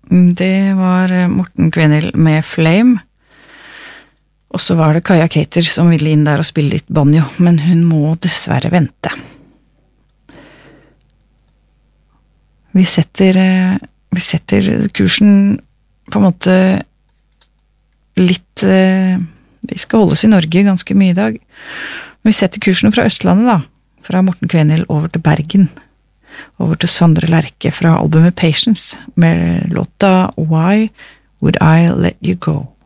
Det var Morten Kvenhild med Flame, og så var det Kaja Cater som ville inn der og spille litt banjo, men hun må dessverre vente. Vi setter kursen på en måte litt, vi skal holde oss i Norge ganske mye i dag. Vi setter kursen fra Østlandet da, fra Morten Kvenhild over til Bergen, over til Sondre Lerche fra albumet Patience, med låta Why Would I Let You Go?